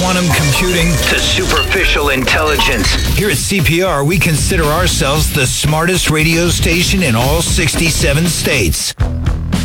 quantum computing to superficial intelligence. Here at CPR, we consider ourselves the smartest radio station in all 67 states.